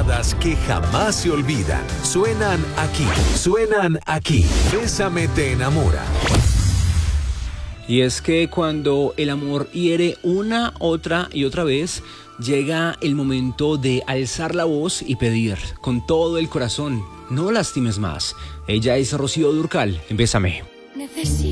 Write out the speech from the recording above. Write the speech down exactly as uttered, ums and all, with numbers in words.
baladas que jamás se olvidan. Suenan aquí, suenan aquí. Bésame te enamora. Y es que cuando el amor hiere una, otra y otra vez, llega el momento de alzar la voz y pedir con todo el corazón, no lastimes más. Ella es Rocío Dúrcal, en Bésame. Necesito